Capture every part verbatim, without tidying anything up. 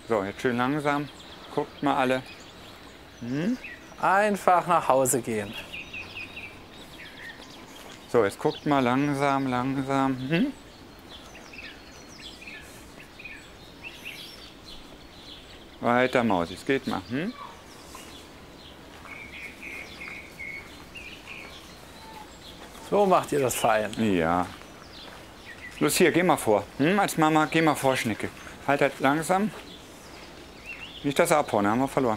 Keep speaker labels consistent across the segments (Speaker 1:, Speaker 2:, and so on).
Speaker 1: So, jetzt schön langsam. Guckt mal alle. Hm?
Speaker 2: Einfach nach Hause gehen.
Speaker 1: So, jetzt guckt mal langsam, langsam. Hm? Weiter, Mausis, geht mal. Hm?
Speaker 2: So macht ihr das fein.
Speaker 1: Ja. Los, hier, geh mal vor. Hm? Als Mama, geh mal vor, Schnicke. Halt halt langsam. Nicht das abhauen, haben wir verloren.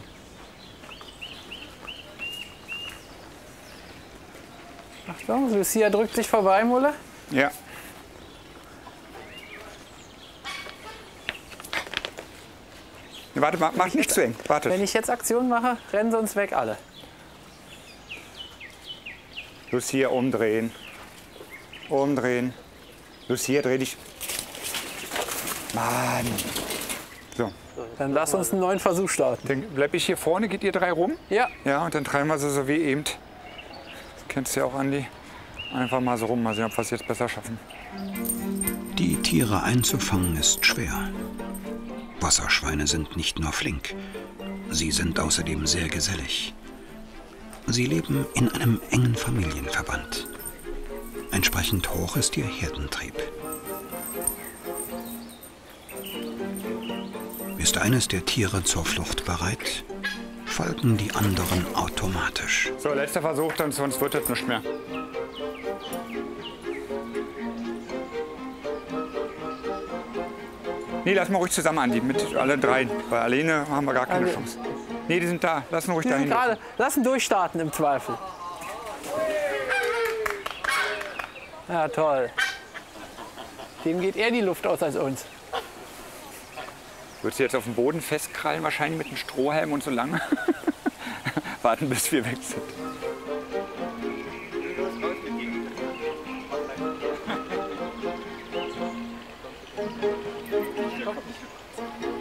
Speaker 2: Achtung, Lucia drückt sich vorbei, Mulle.
Speaker 1: Ja. Nee, warte, mach, mach nicht zu eng. Warte.
Speaker 2: Wenn ich jetzt Aktion mache, rennen sie uns weg alle.
Speaker 1: Lucia, umdrehen. Umdrehen. Lucia, dreh dich. Mann. So.
Speaker 2: Dann lass uns einen neuen Versuch starten.
Speaker 1: Dann bleib ich hier vorne, geht ihr drei rum?
Speaker 2: Ja.
Speaker 1: Ja, und dann treiben wir sie so wie eben. Das kennst du ja auch, Andi. Einfach mal so rum, mal sehen, ob wir es jetzt besser schaffen.
Speaker 3: Die Tiere einzufangen ist schwer. Wasserschweine sind nicht nur flink, sie sind außerdem sehr gesellig. Sie leben in einem engen Familienverband. Entsprechend hoch ist ihr Herdentrieb. Ist eines der Tiere zur Flucht bereit, folgen die anderen automatisch.
Speaker 1: So, letzter Versuch, dann sonst wird das nicht mehr. Nee, lass mal ruhig zusammen, Andi, mit alle drei. Weil alleine haben wir gar keine
Speaker 2: Also,
Speaker 1: Chance. Nee, die sind da. Lass ihn ruhig
Speaker 2: Die sind
Speaker 1: dahin.
Speaker 2: gerade, lassen durchstarten im Zweifel. Ja, toll. Dem geht eher die Luft aus als uns.
Speaker 1: Würdest du jetzt auf dem Boden festkrallen, wahrscheinlich mit einem Strohhalm und so lange? Warten, bis wir weg sind.